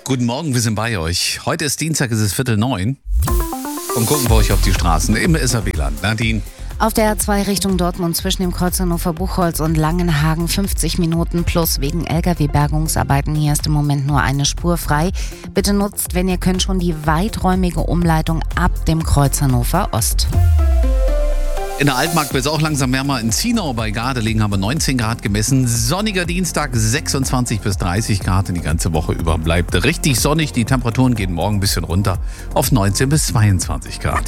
Guten Morgen, wir sind bei euch. Heute ist Dienstag, es ist 8:45 und gucken wir euch auf die Straßen im SAB-Land. Nadine. Auf der A2 Richtung Dortmund zwischen dem Kreuz Hannover-Buchholz und Langenhagen 50 Minuten plus wegen Lkw-Bergungsarbeiten. Hier ist im Moment nur eine Spur frei. Bitte nutzt, wenn ihr könnt, schon die weiträumige Umleitung ab dem Kreuz Hannover Ost. In der Altmark wird es auch langsam wärmer. In Zienau bei Gardelegen haben wir 19 Grad gemessen. Sonniger Dienstag, 26 bis 30 Grad. Und die ganze Woche über bleibt richtig sonnig. Die Temperaturen gehen morgen ein bisschen runter auf 19 bis 22 Grad.